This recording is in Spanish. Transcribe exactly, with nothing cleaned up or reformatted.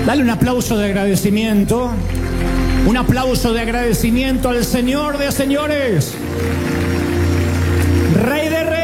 Dale un aplauso de agradecimiento. Un aplauso de agradecimiento al Señor de señores. Rey de reyes.